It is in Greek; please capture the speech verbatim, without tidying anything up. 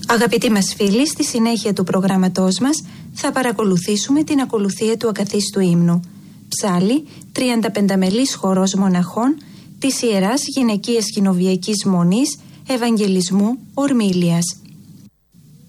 Αγαπητοί μας φίλοι, στη συνέχεια του προγράμματός μας θα παρακολουθήσουμε την ακολουθία του ακαθίστου ύμνου. Ψάλλει τριάντα πέντε μελής χορός μοναχών της Ιεράς Γυναικείας Κοινοβιακής Μονής Ευαγγελισμού Ορμήλιας.